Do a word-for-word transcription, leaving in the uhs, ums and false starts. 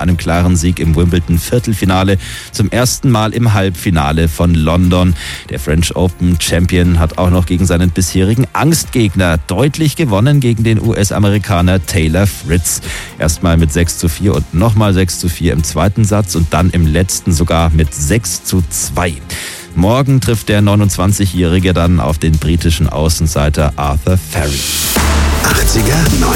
einem klaren Sieg im Wimbledon-Viertelfinale zum ersten Mal im Halbfinale von London. Der French Open Champion hat auch noch gegen seinen bisherigen Angstgegner deutlich gewonnen, gegen den U S-Amerikaner Taylor Fritz. Erstmal mit sechs zu vier und nochmal sechs zu vier im zweiten Satz und dann im letzten sogar mit sechs zu zwei. Morgen trifft der neunundzwanzigjährige dann auf den britischen Außenseiter Arthur Ferry. achtziger,